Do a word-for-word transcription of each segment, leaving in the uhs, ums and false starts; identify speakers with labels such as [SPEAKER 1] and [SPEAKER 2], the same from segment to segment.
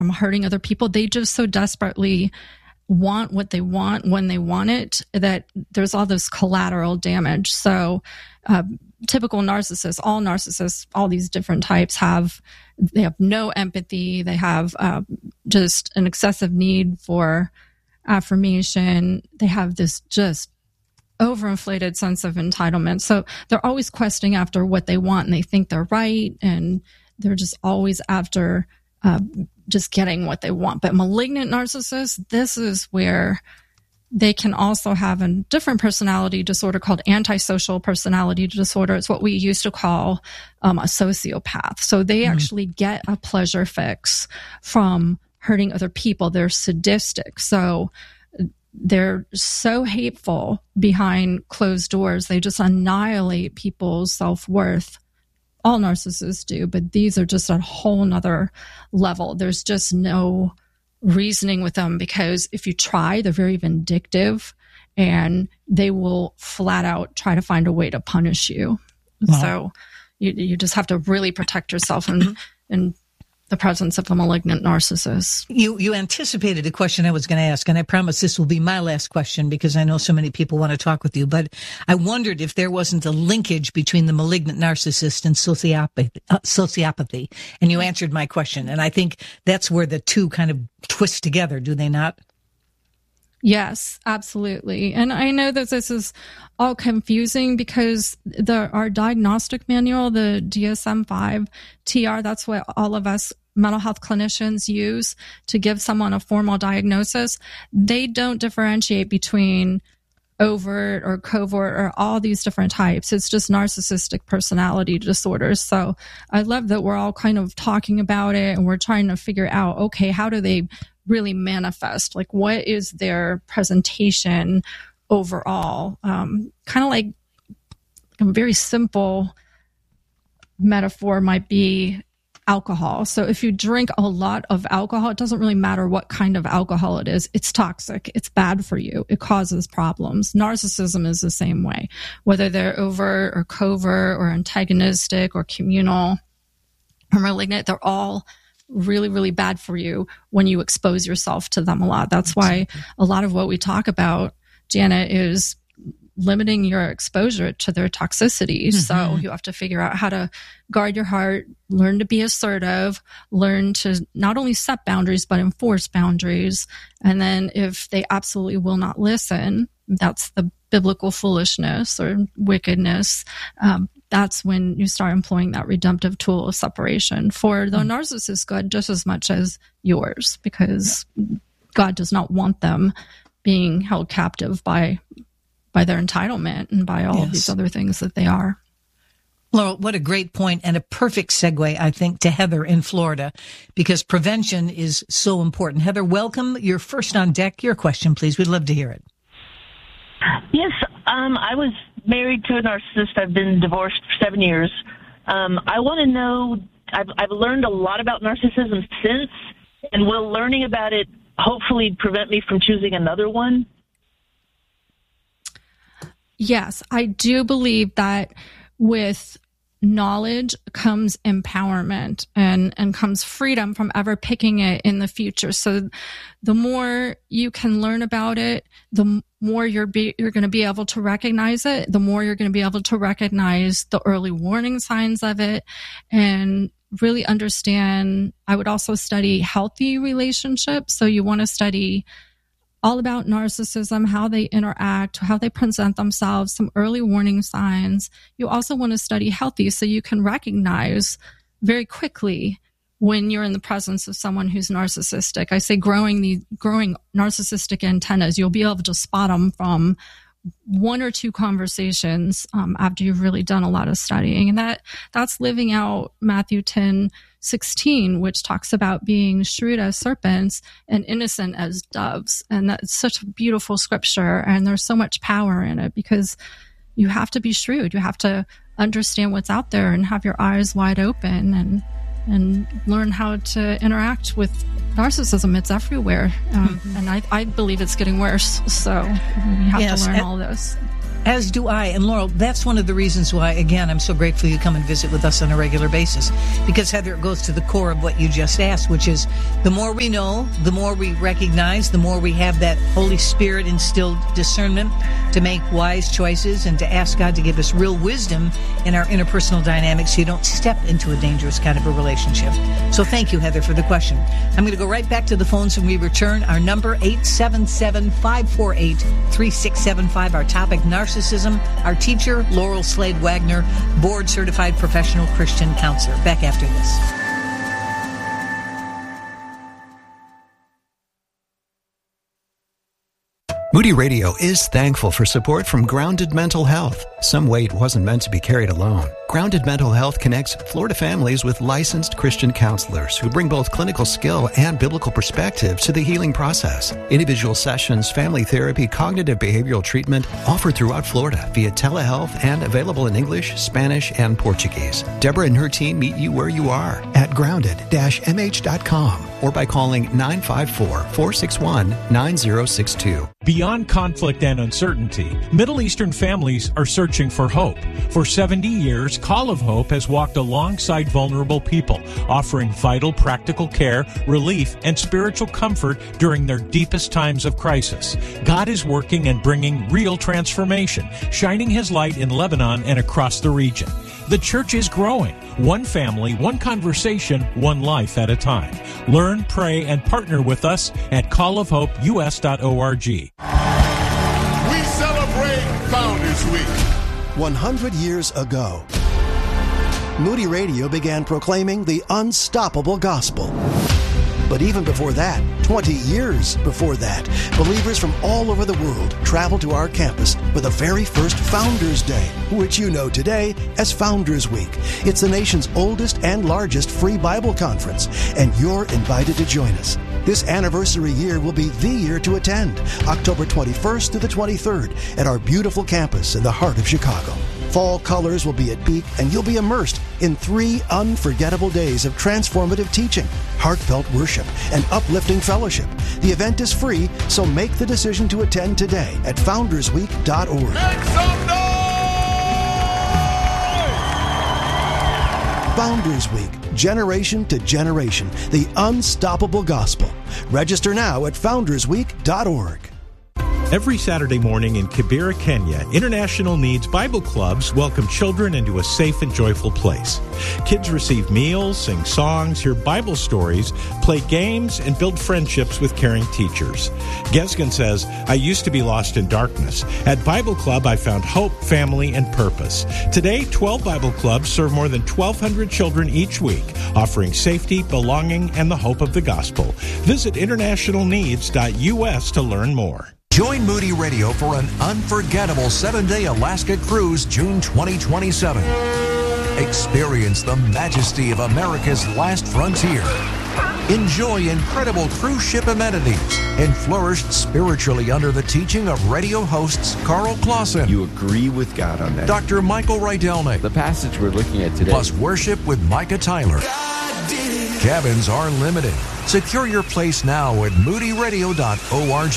[SPEAKER 1] from hurting other people. They just so desperately want what they want when they want it that there's all this collateral damage. So uh, typical narcissists, all narcissists, all these different types have, they have no empathy. They have uh, just an excessive need for affirmation. They have this just overinflated sense of entitlement. So they're always questing after what they want, and they think they're right, and they're just always after uh, just getting what they want. But malignant narcissists, this is where they can also have a different personality disorder called antisocial personality disorder. It's what we used to call um, a sociopath. So they mm-hmm. actually get a pleasure fix from hurting other people. They're sadistic. So they're so hateful behind closed doors. They just annihilate people's self-worth. All narcissists do, but these are just a whole nother level. There's just no reasoning with them, because if you try, they're very vindictive and they will flat out try to find a way to punish you. Wow. So you you just have to really protect yourself in, in the presence of a malignant narcissist.
[SPEAKER 2] You you anticipated a question I was going to ask, and I promise this will be my last question because I know so many people want to talk with you. But I wondered if there wasn't a linkage between the malignant narcissist and sociopathy, uh, sociopathy. And you answered my question. And I think that's where the two kind of twist together, do they not?
[SPEAKER 1] Yes, absolutely. And I know that this is all confusing because the our diagnostic manual, the D S M five T R, that's what all of us mental health clinicians use to give someone a formal diagnosis. They don't differentiate between overt or covert or all these different types. It's just narcissistic personality disorders. So I love that we're all kind of talking about it and we're trying to figure out, okay, how do they really manifest? Like, what is their presentation overall? Um, kind of like a very simple metaphor might be alcohol. So if you drink a lot of alcohol, it doesn't really matter what kind of alcohol it is. It's toxic. It's bad for you. It causes problems. Narcissism is the same way, whether they're overt or covert or antagonistic or communal or malignant, they're all really, really bad for you when you expose yourself to them a lot. That's why a lot of what we talk about, Janet, is limiting your exposure to their toxicity. Mm-hmm. So you have to figure out how to guard your heart, learn to be assertive, learn to not only set boundaries, but enforce boundaries. And then if they absolutely will not listen, that's the biblical foolishness or wickedness. Um, that's when you start employing that redemptive tool of separation for the mm-hmm. narcissist's good just as much as yours, because God does not want them being held captive by by their entitlement and by all yes. of these other things that they are.
[SPEAKER 2] Laurel, what a great point and a perfect segue, I think, to Heather in Florida, because prevention is so important. Heather, welcome. You're first on deck. Your question, please. We'd love to hear it.
[SPEAKER 3] Yes, um, I was married to a narcissist. I've been divorced for seven years. Um, I want to know, I've, I've learned a lot about narcissism since, and will learning about it hopefully prevent me from choosing another one?
[SPEAKER 1] Yes, I do believe that with knowledge comes empowerment and, and comes freedom from ever picking it in the future. So the more you can learn about it, the more you're be, you're going to be able to recognize it, the more you're going to be able to recognize the early warning signs of it and really understand. I would also study healthy relationships. So you want to study all about narcissism, how they interact, how they present themselves, some early warning signs. You also want to study healthy so you can recognize very quickly when you're in the presence of someone who's narcissistic. I say growing the growing narcissistic antennas. You'll be able to spot them from one or two conversations um, after you've really done a lot of studying. And that that's living out Matthew ten sixteen, which talks about being shrewd as serpents and innocent as doves. And that's such a beautiful scripture. And there's so much power in it because you have to be shrewd. You have to understand what's out there and have your eyes wide open and and learn how to interact with narcissism. It's everywhere. Um, mm-hmm. And I, I believe it's getting worse. So we have yes, to learn
[SPEAKER 2] and,
[SPEAKER 1] all this.
[SPEAKER 2] As do I. And Laurel, that's one of the reasons why, again, I'm so grateful you come and visit with us on a regular basis. Because, Heather, it goes to the core of what you just asked, which is the more we know, the more we recognize, the more we have that Holy Spirit instilled discernment to make wise choices and to ask God to give us real wisdom in our interpersonal dynamics so you don't step into a dangerous kind of a relationship. So thank you, Heather, for the question. I'm going to go right back to the phones when we return. Our number, eight seven seven, five four eight, three six seven five. Our topic, narcissism. Our teacher, Laurel Slade Wagner, board-certified professional Christian counselor. Back after this.
[SPEAKER 4] Moody Radio is thankful for support from Grounded Mental Health. Some weight wasn't meant to be carried alone. Grounded Mental Health connects Florida families with licensed Christian counselors who bring both clinical skill and biblical perspective to the healing process. Individual sessions, family therapy, cognitive behavioral treatment offered throughout Florida via telehealth and available in English, Spanish, and Portuguese. Deborah and her team meet you where you are at grounded dash m h dot com or by calling nine five four, four six one, nine zero six two.
[SPEAKER 5] Beyond conflict and uncertainty, Middle Eastern families are searching for hope. For seventy years, Call of Hope has walked alongside vulnerable people, offering vital practical care, relief, and spiritual comfort during their deepest times of crisis. God is working and bringing real transformation, shining His light in Lebanon and across the region. The church is growing, one family, one conversation, one life at a time. Learn, pray, and partner with us at call of hope u s dot org.
[SPEAKER 6] We celebrate Founders Week.
[SPEAKER 7] one hundred years ago, Moody Radio began proclaiming the unstoppable gospel. But even before that, twenty years before that, believers from all over the world traveled to our campus for the very first Founders Day, which you know today as Founders Week. It's the nation's oldest and largest free Bible conference, and you're invited to join us. This anniversary year will be the year to attend, October twenty-first to the twenty-third, at our beautiful campus in the heart of Chicago. Fall colors will be at peak, and you'll be immersed in three unforgettable days of transformative teaching, heartfelt worship, and uplifting fellowship. The event is free, so make the decision to attend today at founders week dot org.
[SPEAKER 6] Make some noise!
[SPEAKER 7] Founders Week, generation to generation, the unstoppable gospel. Register now at founders week dot org.
[SPEAKER 5] Every Saturday morning in Kibera, Kenya, International Needs Bible Clubs welcome children into a safe and joyful place. Kids receive meals, sing songs, hear Bible stories, play games, and build friendships with caring teachers. Gesgen says, I used to be lost in darkness. At Bible Club, I found hope, family, and purpose. Today, twelve Bible Clubs serve more than twelve hundred children each week, offering safety, belonging, and the hope of the gospel. Visit international needs dot u s to learn more.
[SPEAKER 8] Join Moody Radio for an unforgettable seven-day Alaska cruise June twenty twenty-seven. Experience the majesty of America's last frontier. Enjoy incredible cruise ship amenities and flourish spiritually under the teaching of radio hosts Carl Clausen.
[SPEAKER 9] You agree with God on that.
[SPEAKER 8] Doctor Michael Rydelnik.
[SPEAKER 9] The passage we're looking at today.
[SPEAKER 8] Plus worship with Micah Tyler. Cabins are limited. Secure your place now at moody radio dot org.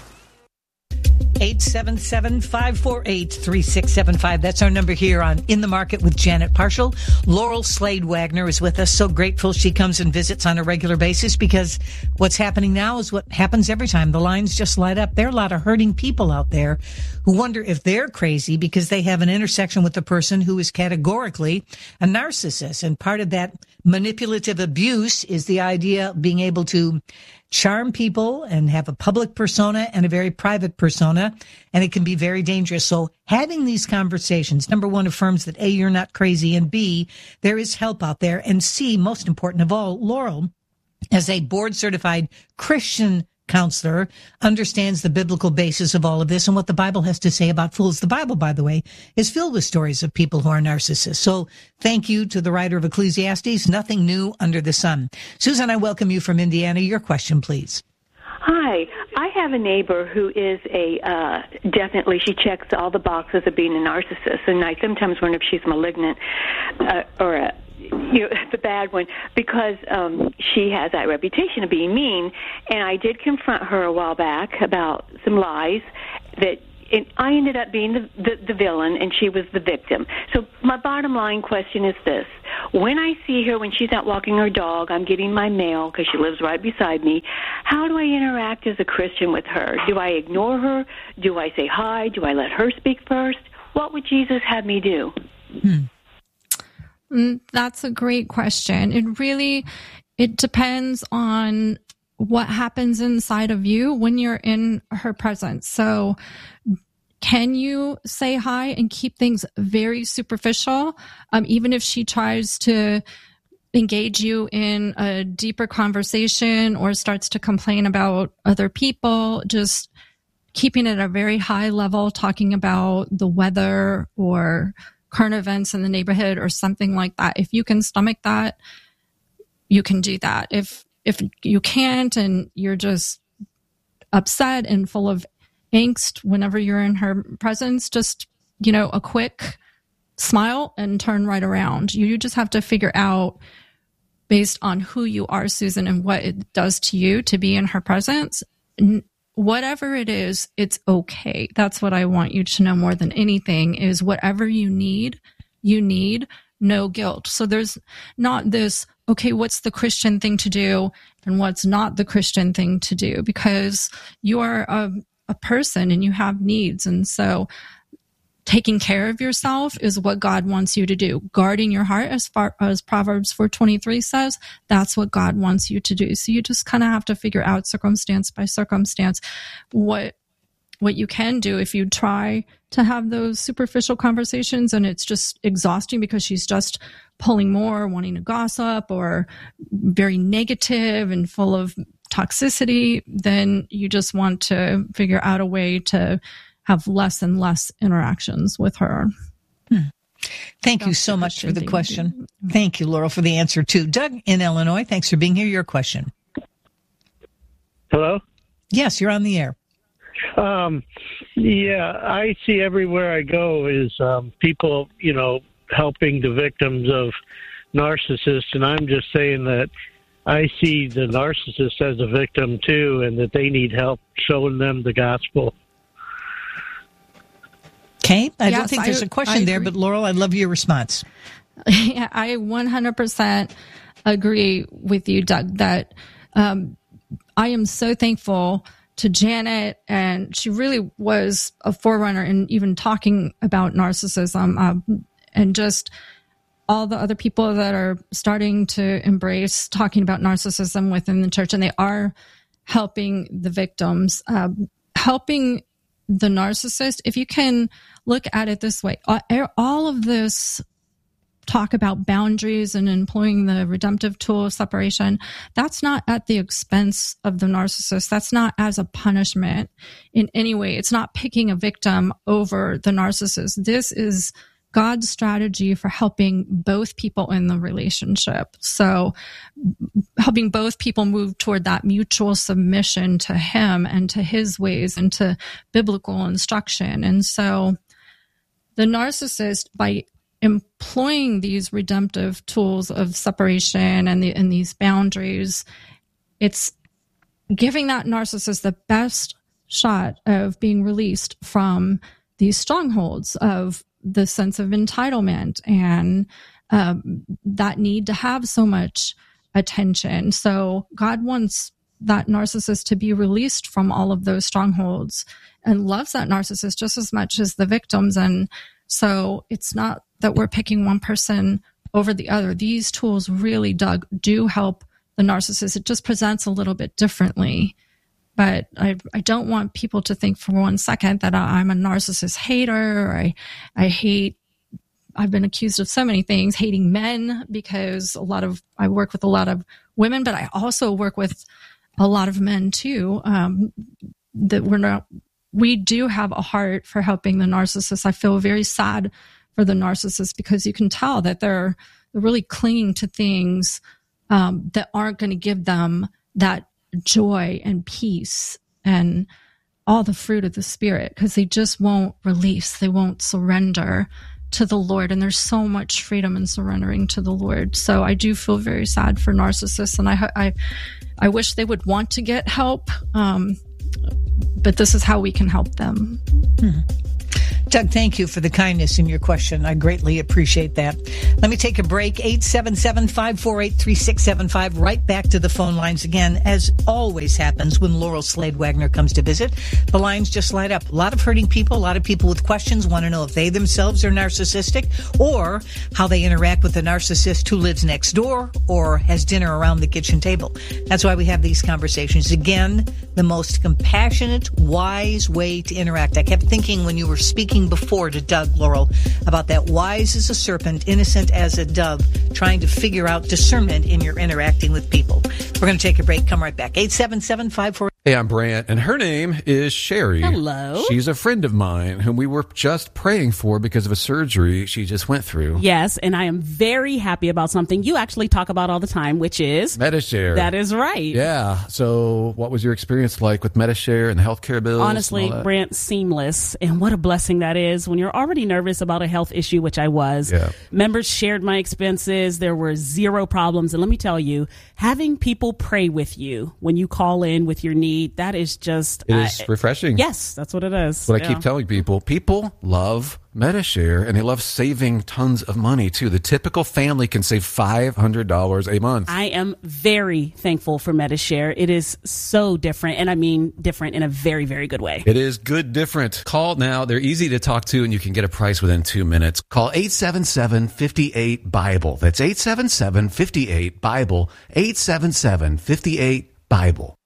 [SPEAKER 2] eight seven seven, five four eight, three six seven five. That's our number here on In the Market with Janet Parshall. Laurel Slade Wagner is with us. So grateful she comes and visits on a regular basis, because what's happening now is what happens every time. The lines just light up. There are a lot of hurting people out there who wonder if they're crazy because they have an intersection with a person who is categorically a narcissist. And part of that manipulative abuse is the idea of being able to charm people and have a public persona and a very private persona, and it can be very dangerous. So having these conversations, number one, affirms that A, you're not crazy, and B, there is help out there, and C, most important of all, Laurel, as a board-certified Christian counselor, understands the biblical basis of all of this and what the Bible has to say about fools. The Bible, by the way, is filled with stories of people who are narcissists. So thank you to the writer of Ecclesiastes. Nothing new under the sun. Susan, I welcome you from Indiana. Your question, please.
[SPEAKER 10] Hi. I have a neighbor who is a, uh, definitely, she checks all the boxes of being a narcissist, and I sometimes wonder if she's malignant uh, or a You know, the bad one, because um, she has that reputation of being mean. And I did confront her a while back about some lies that and I ended up being the, the, the villain, and she was the victim. So my bottom line question is this. When I see her, when she's out walking her dog, I'm getting my mail because she lives right beside me. How do I interact as a Christian with her? Do I ignore her? Do I say hi? Do I let her speak first? What would Jesus have me do?
[SPEAKER 1] Hmm. That's a great question. It really, it depends on what happens inside of you when you're in her presence. So can you say hi and keep things very superficial? Um, even if she tries to engage you in a deeper conversation or starts to complain about other people, just keeping it at a very high level, talking about the weather or current events in the neighborhood or something like that. If you can stomach that, you can do that. If If you can't and you're just upset and full of angst whenever you're in her presence, just, you know, a quick smile and turn right around. You, you just have to figure out, based on who you are, Susan, and what it does to you to be in her presence, whatever it is, it's okay. That's what I want you to know more than anything, is whatever you need, you need. No guilt. So there's not this, okay, what's the Christian thing to do and what's not the Christian thing to do, because you are a, a person and you have needs. And so taking care of yourself is what God wants you to do. Guarding your heart, as far as Proverbs four twenty-three says, that's what God wants you to do. So you just kind of have to figure out circumstance by circumstance what what you can do. If you try to have those superficial conversations and it's just exhausting because she's just pulling more, wanting to gossip, or very negative and full of toxicity, then you just want to figure out a way to have less and less interactions with her.
[SPEAKER 2] Hmm. Thank you so much for the question. Thank you, Laurel, for the answer too. Doug in Illinois, thanks for being here. Your question.
[SPEAKER 11] Hello?
[SPEAKER 2] Yes, you're on the air.
[SPEAKER 11] Um, yeah, I see everywhere I go is um, people, you know, helping the victims of narcissists, and I'm just saying that I see the narcissist as a victim too, and that they need help showing them the gospel.
[SPEAKER 2] Okay, I
[SPEAKER 1] yes,
[SPEAKER 2] don't think there's
[SPEAKER 1] I,
[SPEAKER 2] a question there, but Laurel, I'd love your response.
[SPEAKER 1] Yeah, I one hundred percent agree with you, Doug, that um, I am so thankful to Janet, and she really was a forerunner in even talking about narcissism, um, and just all the other people that are starting to embrace talking about narcissism within the church, and they are helping the victims, um, helping the narcissist. If you can look at it this way, all of this talk about boundaries and employing the redemptive tool of separation, that's not at the expense of the narcissist. That's not as a punishment in any way. It's not picking a victim over the narcissist. This is God's strategy for helping both people in the relationship. So helping both people move toward that mutual submission to him and to his ways and to biblical instruction. And so the narcissist, by employing these redemptive tools of separation and, the, and these boundaries, it's giving that narcissist the best shot of being released from these strongholds of the sense of entitlement and um, that need to have so much attention. So God wants that narcissist to be released from all of those strongholds and loves that narcissist just as much as the victims. And so it's not that we're picking one person over the other. These tools really, Doug, do help the narcissist. It just presents a little bit differently. But I I don't want people to think for one second that I'm a narcissist hater, or I, I hate, I've been accused of so many things, hating men, because a lot of, I work with a lot of women, but I also work with a lot of men too, um, that we're not, we do have a heart for helping the narcissist. I feel very sad for the narcissist because you can tell that they're, they're really clinging to things um, that aren't going to give them that joy and peace and all the fruit of the Spirit, because they just won't release. They won't surrender to the Lord. And there's so much freedom in surrendering to the Lord. So I do feel very sad for narcissists. And I, I, I wish they would want to get help. Um, but this is how we can help them.
[SPEAKER 2] Mm-hmm. Doug, thank you for the kindness in your question. I greatly appreciate that. Let me take a break. eight seven seven, five four eight, three six seven five. Right back to the phone lines again, as always happens when Laurel Slade Wagner comes to visit. The lines just light up. A lot of hurting people, a lot of people with questions, want to know if they themselves are narcissistic or how they interact with the narcissist who lives next door or has dinner around the kitchen table. That's why we have these conversations. Again, the most compassionate, wise way to interact. I kept thinking when you were speaking before to Doug, Laurel, about that wise as a serpent, innocent as a dove, trying to figure out discernment in your interacting with people. We're going to take a break. Come right back. eight seven seven, five four eight.
[SPEAKER 12] Hey, I'm Brant, and her name is Sherry.
[SPEAKER 13] Hello.
[SPEAKER 12] She's a friend of mine whom we were just praying for because of a surgery she just went through.
[SPEAKER 13] Yes, and I am very happy about something you actually talk about all the time, which is
[SPEAKER 12] Medi-Share.
[SPEAKER 13] That is right.
[SPEAKER 12] Yeah. So what was your experience like with Medi-Share and the healthcare bills?
[SPEAKER 13] Honestly, Brant, seamless. And what a blessing that is when you're already nervous about a health issue, which I was.
[SPEAKER 12] Yeah.
[SPEAKER 13] Members shared my expenses. There were zero problems. And let me tell you, having people pray with you when you call in with your needs, that is just...
[SPEAKER 12] It is uh, refreshing.
[SPEAKER 13] Yes, that's what it is.
[SPEAKER 12] That's what
[SPEAKER 13] yeah.
[SPEAKER 12] I keep telling people. People love Medi-Share, and they love saving tons of money, too. The typical family can save five hundred dollars a month.
[SPEAKER 13] I am very thankful for Medi-Share. It is so different, and I mean different in a very, very good way.
[SPEAKER 12] It is good different. Call now. They're easy to talk to, and you can get a price within two minutes. Call eight seven seven, five eight, BIBLE. That's eight seven seven, five eight, BIBLE. eight seven seven, five eight, BIBLE.